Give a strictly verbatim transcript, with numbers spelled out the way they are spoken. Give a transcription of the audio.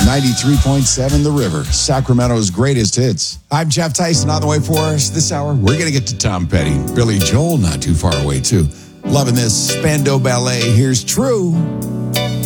ninety-three point seven The River, Sacramento's greatest hits. I'm Jeff Tyson. On the way for us this hour, we're going to get to Tom Petty. Billy Joel, not too far away, too. Loving this Spandau Ballet. Here's True.